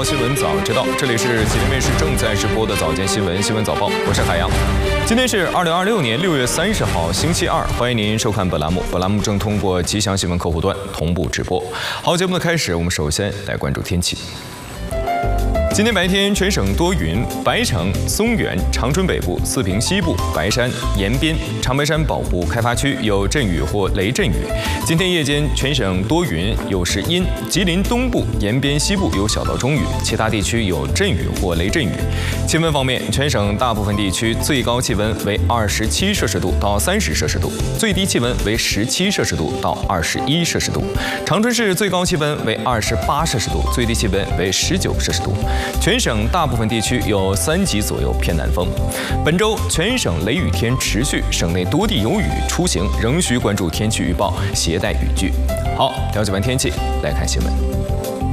新闻早知道，这里是吉林卫视正在直播的早间新闻早报，我是海洋。今天是2026年6月30号，星期二，欢迎您收看本栏目。本栏目正通过吉祥新闻客户端同步直播。好，节目的开始，我们首先来关注天气。今天白天全省多云，白城、松原、长春北部、四平西部、白山、延边、长白山保护开发区有阵雨或雷阵雨。今天夜间全省多云，有时阴，吉林东部、延边西部有小到中雨，其他地区有阵雨或雷阵雨。气温方面，全省大部分地区最高气温为27摄氏度到30摄氏度，最低气温为17摄氏度到21摄氏度。长春市最高气温为28摄氏度，最低气温为19摄氏度。全省大部分地区有3级左右偏南风。本周全省雷雨天持续，省内多地有雨，出行仍需关注天气预报，携带雨具。好，了解完天气，来看新闻。